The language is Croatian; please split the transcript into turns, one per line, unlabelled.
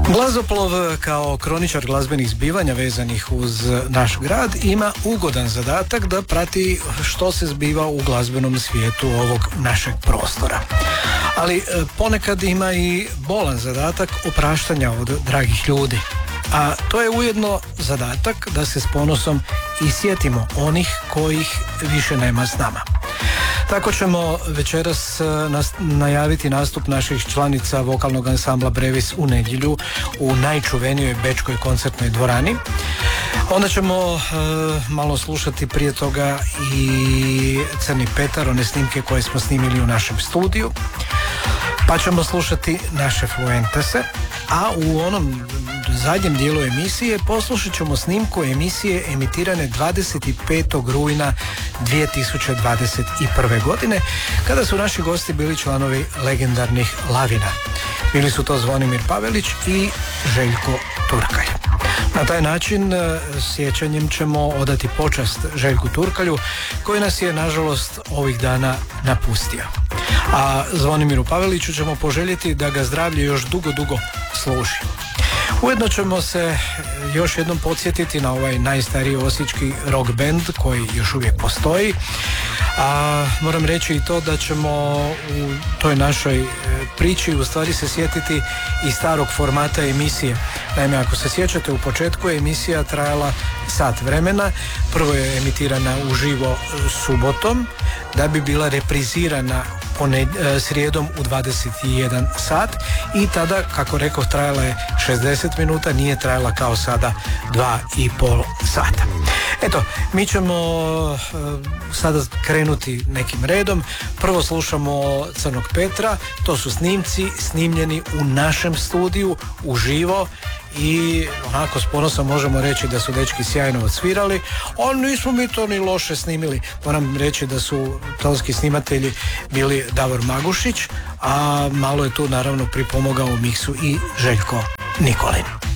Glazoplov kao kroničar glazbenih zbivanja vezanih uz naš grad ima ugodan zadatak da prati što se zbiva u glazbenom svijetu ovog našeg prostora. Ali ponekad ima i bolan zadatak opraštanja od dragih ljudi. A to je ujedno zadatak da se s ponosom i sjetimo onih kojih više nema s nama. Tako ćemo večeras najaviti nastup naših članica vokalnog ansambla Brevis u nedjelju u najčuvenijoj bečkoj koncertnoj dvorani. Onda ćemo malo slušati prije toga i Crni Petar, one snimke koje smo snimili u našem studiju. Pa ćemo slušati naše Fuentese, a u onom zadnjem dijelu emisije poslušat ćemo snimku emisije emitirane 25. rujna 2021. godine, kada su naši gosti bili članovi legendarnih Lavina. Bili su to Zvonimir Pavelić i Željko Turkalj. Na taj način sjećanjem ćemo odati počast Željku Turkalju, koji nas je nažalost ovih dana napustio. A Zvonimiru Paveliću ćemo poželjeti da ga zdravlje još dugo služi. Ujedno ćemo se još jednom podsjetiti na ovaj najstariji osječki rock band koji još uvijek postoji. A moram reći i to da ćemo u toj našoj priči u stvari se sjetiti i starog formata emisije. Naime, ako se sjećate, u početku je emisija trajala sat vremena. Prvo je emitirana uživo subotom, da bi bila reprizirana srijedom u 21 sat i tada, kako rekoh, trajala je 60 minuta, nije trajala kao sada 2,5 sata. Eto, mi ćemo sada krenuti nekim redom. Prvo slušamo Crnog Petra, to su snimci snimljeni u našem studiju, uživo, i onako s ponosom možemo reći da su dečki sjajno odsvirali, ali nismo mi to ni loše snimili. Moram reći da su tonski snimatelji bili Davor Magušić, a malo je tu naravno pripomogao u miksu i Željko Nikolin.